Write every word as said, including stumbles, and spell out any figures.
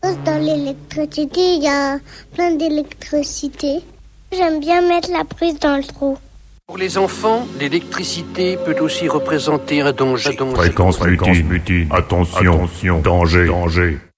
parce que dans l'électricité, il y a plein d'électricité. J'aime bien mettre la prise dans le trou. Pour les enfants, l'électricité peut aussi représenter un danger. Fréquence mutine. Attention, attention, danger, danger.